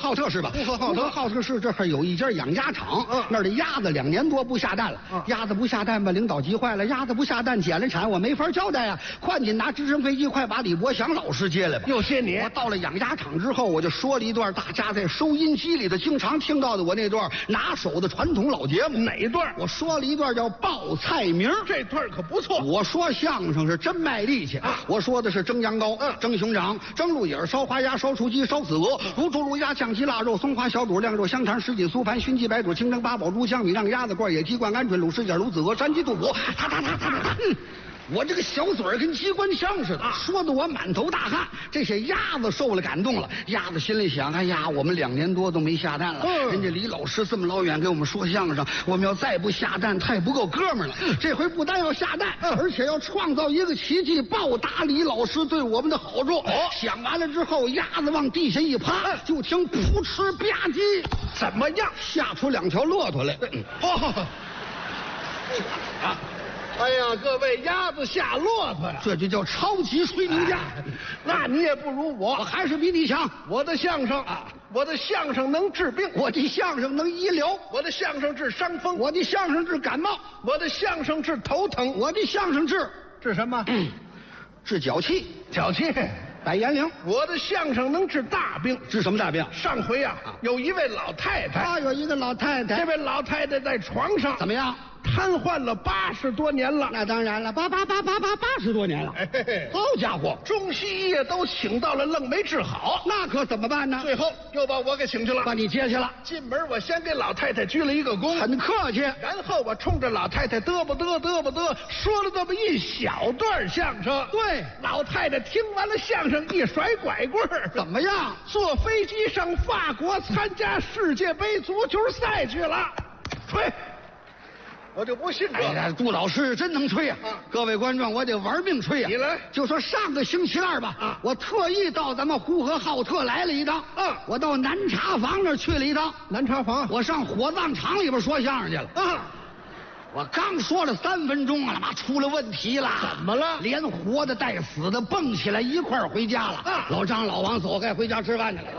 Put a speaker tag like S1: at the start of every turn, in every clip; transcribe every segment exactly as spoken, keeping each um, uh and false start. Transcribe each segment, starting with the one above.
S1: 浩特是吧？
S2: 呼和浩特，
S1: 呼和浩特市这儿有一家养鸭场，嗯，那儿的鸭子两年多不下蛋了，嗯，鸭子不下蛋把领导急坏了，鸭子不下蛋减了产，我没法交代呀、啊。快紧拿直升飞机，快把李伯祥老师接来吧。
S2: 又谢你。
S1: 我到了养鸭场之后，我就说了一段大家在收音机里头经常听到的我那段拿手的传统老节目。
S2: 哪一段？
S1: 我说了一段叫报菜名，
S2: 这段可不错。
S1: 我说相声是真卖力气啊！我说的是蒸羊羔、嗯、蒸熊掌、蒸鹿眼、烧花鸭、烧雏鸡、烧子鹅、卤猪、卤鸭、酱鸡、腊肉、松花小肚、晾肉、香肠、什锦酥盘、熏鸡白肚、清蒸八宝猪、香米酿鸭子罐、野鸡灌鹌鹑、卤翅卷、卤子鹅、山鸡肚脯，哒哒哒哒哒哒。我这个小嘴儿跟机关枪似的，啊、说的我满头大汗。这些鸭子受了感动了，鸭子心里想：哎呀，我们两年多都没下蛋了，嗯、人家李老师这么老远给我们说相声，我们要再不下蛋，太不够哥们儿了。嗯、这回不但要下蛋，嗯、而且要创造一个奇迹，报答李老师对我们的好处。哦，想完了之后，鸭子往地下一趴，嗯、就听扑哧吧唧，
S2: 怎么样？
S1: 吓出两条骆驼来。嗯、哦，
S2: 啊。哎呀，各位，鸭子下骆驼呀，
S1: 这就叫超级吹牛家。
S2: 哎、那你也不如我，
S1: 我还是比你强。
S2: 我的相声啊，我的相声能治病，
S1: 我的相声能医疗，
S2: 我的相声治伤风，
S1: 我的相声治感冒，
S2: 我的相声治头疼，
S1: 我的相声治
S2: 治什么？
S1: 嗯，治脚气，
S2: 脚气。
S1: 百言灵，
S2: 我的相声能治大病。
S1: 治什么大病？
S2: 上回啊，有一位老太太，
S1: 啊，有一个老太太，
S2: 这位老太太在床上
S1: 怎么样？
S2: 瘫痪了八十多年了。
S1: 那当然了，八八八八八八十多年了。
S2: 嘿嘿嘿，
S1: 好家伙，
S2: 中西医都请到了，愣没治好。
S1: 那可怎么办呢？
S2: 最后又把我给请去了，
S1: 把你接去了。
S2: 进门我先给老太太鞠了一个躬，
S1: 很客气。
S2: 然后我冲着老太太嘚啵嘚嘚啵嘚说了这么一小段相声。
S1: 对，
S2: 老太太听完了相声，一甩拐棍儿，
S1: 怎么样？
S2: 坐飞机上法国参加世界杯足球赛去了。吹！我就不信这个。
S1: 哎呀，杜老师真能吹啊！啊各位观众，我得玩命吹啊！
S2: 你来，
S1: 就说上个星期二吧，啊，我特意到咱们呼和浩特来了一趟。嗯、啊，我到南茶房那儿去了一趟。
S2: 南茶房，
S1: 我上火葬场里边说相声去了。啊，我刚说了三分钟啊，妈出了问题了。
S2: 怎么了？
S1: 连活的带死的蹦起来一块儿回家了。啊，老张、老王走，该回家吃饭去了。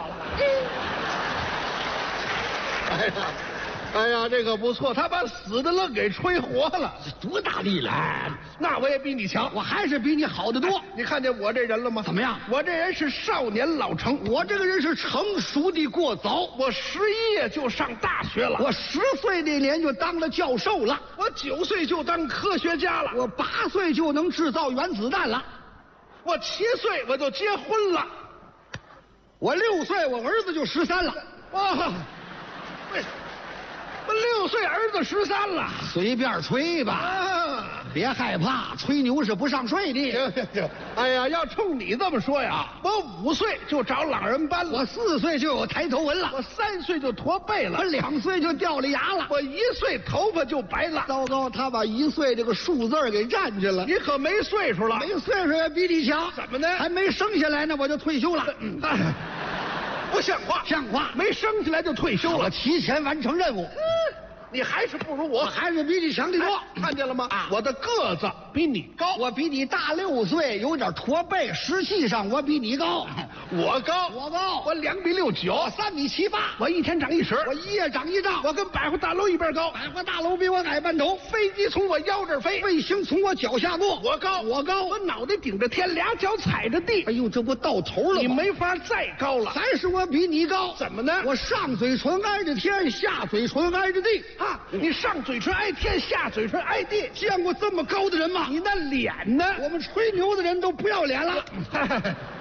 S2: 哎呀。哎呀，这个不错，他把死的愣给吹活了，
S1: 这多大力量！
S2: 哎，那我也比你强，
S1: 我还是比你好得多。
S2: 哎、你看见我这人了吗？
S1: 怎么样？
S2: 我这人是少年老成，
S1: 我这个人是成熟的过早。
S2: 我十一就上大学了，
S1: 我十岁那年就当了教授了，
S2: 我九岁就当科学家了，
S1: 我八岁就能制造原子弹了，
S2: 我七岁我就结婚了，
S1: 我六岁我儿子就十三了。
S2: 哇，为我六岁儿子十三了，
S1: 随便吹吧，啊、别害怕，吹牛是不上税的。
S2: 行行行，哎呀，要冲你这么说呀，我五岁就找老人斑了，
S1: 我四岁就有抬头纹了，
S2: 我三岁就驼背了，
S1: 我两岁就掉了牙了，
S2: 我一岁头发就白了。
S1: 糟糕，他把一岁这个数字给占去了。
S2: 你可没岁数了，
S1: 没岁数也比你强。
S2: 怎么呢？
S1: 还没生下来呢，我就退休了。
S2: 嗯哎不像话，
S1: 像话！
S2: 没生下来就退休了，
S1: 我提前完成任务。
S2: 嗯，你还是不如我，
S1: 我还是比你强得多。
S2: 哎、看见了吗？啊，我的个子比你高，
S1: 我比你大六岁，有点驼背，实际上我比你高。
S2: 我高，
S1: 我高，
S2: 我两米六九，
S1: 我三米七八，
S2: 我一天长一尺，
S1: 我一夜长一丈，
S2: 我跟百货大楼一边高，
S1: 百货大楼比我矮半头，
S2: 飞机从我腰这儿飞，
S1: 卫星从我脚下过，
S2: 我高，
S1: 我高，
S2: 我脑袋顶着天，俩脚踩着地。
S1: 哎呦，这不到头了吗？
S2: 你没法再高了，
S1: 还是我比你高。
S2: 怎么呢？
S1: 我上嘴唇挨着天，下嘴唇挨着地
S2: 啊！你上嘴唇挨天，下嘴唇挨地，
S1: 见过这么高的人吗？
S2: 你那脸呢？
S1: 我们吹牛的人都不要脸了。